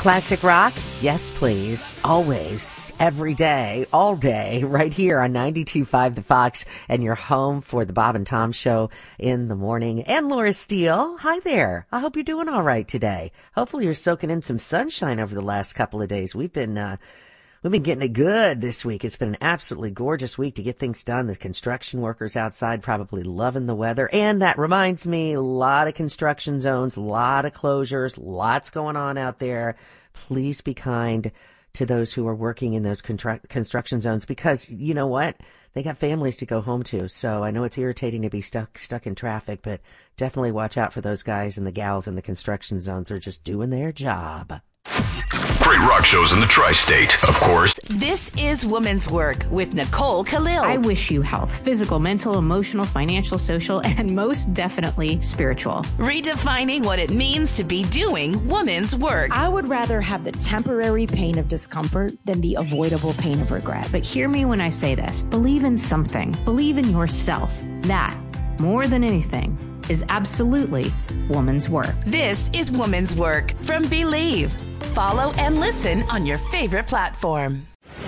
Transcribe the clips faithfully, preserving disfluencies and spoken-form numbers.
Classic rock? Yes, please. Always. Every day. All day. Right here on ninety-two point five The Fox and your home for the Bob and Tom Show in the morning. And Laura Steele. Hi there. I hope you're doing all right today. Hopefully you're soaking in some sunshine over the last couple of days. We've been, uh, We've been getting it good this week. It's been an absolutely gorgeous week to get things done. The construction workers outside probably loving the weather. And that reminds me, a lot of construction zones, a lot of closures, lots going on out there. Please be kind to those who are working in those constru- construction zones because you know what? They got families to go home to. So I know it's irritating to be stuck stuck in traffic, but definitely watch out for those guys and the gals in the construction zones who are just doing their job. Great rock shows in the tri-state, of course. This is Woman's Work with Nicole Khalil. I wish you health, physical, mental, emotional, financial, social, and most definitely spiritual. Redefining what it means to be doing woman's work. I would rather have the temporary pain of discomfort than the avoidable pain of regret. But hear me when I say this. Believe in something. Believe in yourself. That, more than anything, is absolutely woman's work. This is Woman's Work from Believe. Follow and listen on your favorite platform.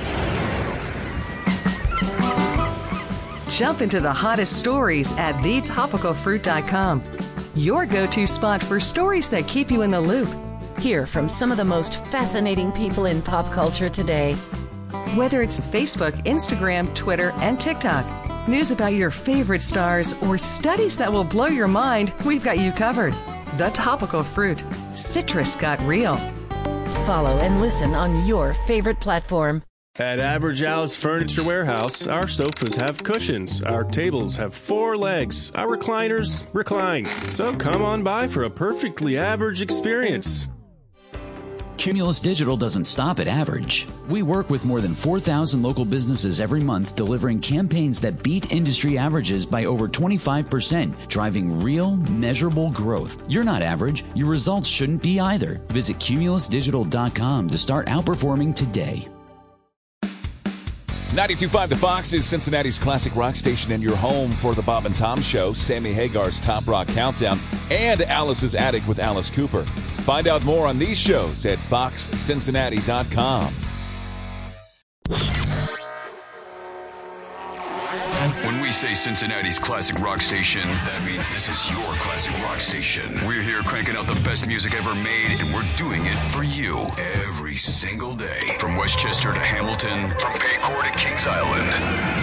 Jump into the hottest stories at the topical fruit dot com. Your go-to spot for stories that keep you in the loop. Hear from some of the most fascinating people in pop culture today. Whether it's Facebook, Instagram, Twitter, and TikTok, news about your favorite stars, or studies that will blow your mind, we've got you covered. The Topical Fruit. Citrus got real. Follow and listen on your favorite platform. At Average Al's Furniture Warehouse, our sofas have cushions, our tables have four legs, our recliners recline. So come on by for a perfectly average experience. Cumulus Digital doesn't stop at average. We work with more than four thousand local businesses every month, delivering campaigns that beat industry averages by over twenty-five percent, driving real, measurable growth. You're not average. Your results shouldn't be either. Visit cumulus digital dot com to start outperforming today. ninety-two point five The Fox is Cincinnati's classic rock station and your home for the Bob and Tom Show, Sammy Hagar's Top Rock Countdown, and Alice's Attic with Alice Cooper. Find out more on these shows at fox cincinnati dot com. When we say Cincinnati's classic rock station, that means this is your classic rock station. We're here cranking out the best music ever made, and we're doing it for you every single day. From Westchester to Hamilton, from Bayport to Kings Island.